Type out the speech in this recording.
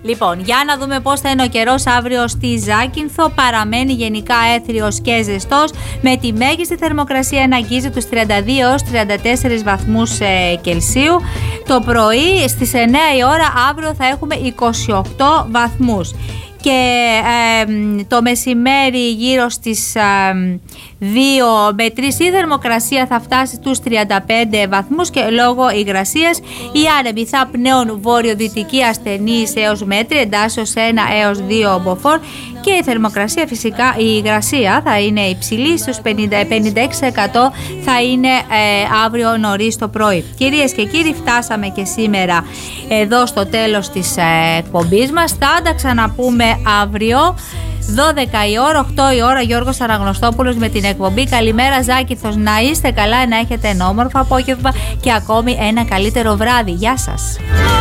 Λοιπόν, για να δούμε πώς θα είναι ο καιρός αύριο στη Ζάκυνθο. Παραμένει γενικά έθριος και ζεστός, με τη μέγιστη θερμοκρασία να αγγίζει τους 32 έως 34 βαθμούς Κελσίου. Το πρωί στις 9 η ώρα αύριο θα έχουμε 28 βαθμούς. Και το μεσημέρι γύρω στις 2 με 3 η θερμοκρασία θα φτάσει στους 35 βαθμούς και λόγω υγρασίας οι άνεμοι θα πνέουν βορειοδυτική ασθενής έως μέτρη, εντάσσεως 1 έως 2 μποφόρ, και η θερμοκρασία φυσικά, η υγρασία θα είναι υψηλή, στους 50-56% θα είναι αύριο νωρίς το πρωί. Κυρίες και κύριοι, φτάσαμε και σήμερα εδώ στο τέλος της εκπομπής μας. Θα τα ξαναπούμε αύριο 12 η ώρα, 8 η ώρα, Γιώργος Αναγνωστόπουλος με την εκπομπή Καλημέρα Ζάκυνθος. Να είστε καλά, να έχετε ένα όμορφο απόγευμα και ακόμη ένα καλύτερο βράδυ. Γεια σας.